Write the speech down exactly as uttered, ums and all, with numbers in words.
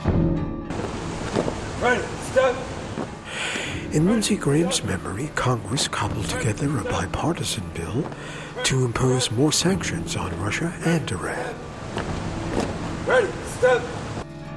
Ready, step. In Lindsey Graham's memory, Congress cobbled together a bipartisan bill to impose more sanctions on Russia and Iran. Ready, step.